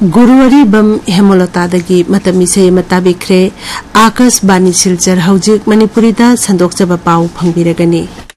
गुरुवारीबम हेमोलतादगी मतम इसे मताबिख्रे आकाश बानी सिलचर हौजिक मणिपुरीदा संदोकचबा पाउ फंगबिरगनी।